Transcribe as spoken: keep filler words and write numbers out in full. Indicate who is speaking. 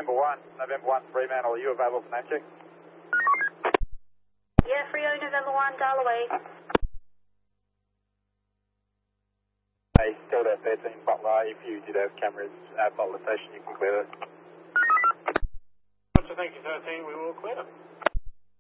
Speaker 1: November one. November one, Fremantle, are you available for name check?
Speaker 2: Yeah, Frio November one, dial away.
Speaker 1: Hey, still there, thirteen Butler. If you did have cameras at Butler Station, you can clear it.
Speaker 3: So thank you, thirteen, we will clear.